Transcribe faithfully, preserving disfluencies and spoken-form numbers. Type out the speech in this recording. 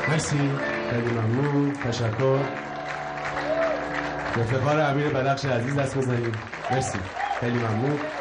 مرسی، خیلی ممنون، تشکر. به افتخار امیر بدخش عزیز دست بزنید. مرسی، خیلی ممنون.